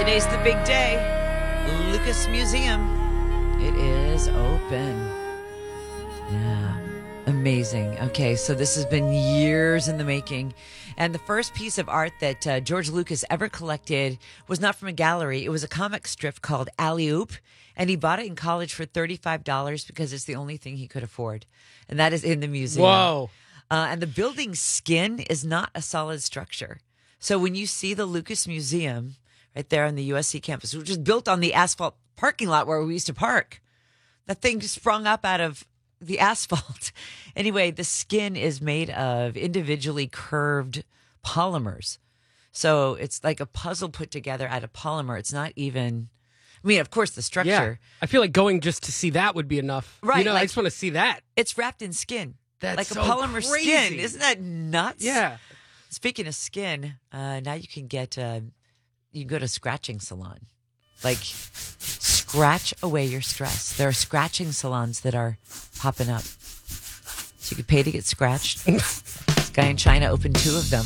Today's the big day. Lucas Museum. It is open. Yeah. Amazing. Okay, so this has been years in the making. And the first piece of art that George Lucas ever collected was not from a gallery. It was a comic strip called Alley Oop. And he bought it in college for $35 because it's the only thing he could afford. And that is in the museum. Whoa. And the building's skin is not a solid structure. So when you see the Lucas Museum right there on the USC campus, which is built on the asphalt parking lot where we used to park, that thing sprung up out of the asphalt. Anyway, the skin is made of individually curved polymers. So it's like a puzzle put together out of polymer. It's not even, I mean, of course, the structure. Yeah. I feel like going just to see that would be enough. Right. You know, like, I just want to see that. It's wrapped in skin. That's like so a polymer crazy. skin. Isn't that nuts? Yeah. Speaking of skin, now you can get, you go to scratching salon. Like, scratch away your stress. There are scratching salons that are popping up. So you could pay to get scratched. This guy in China opened 2 of them.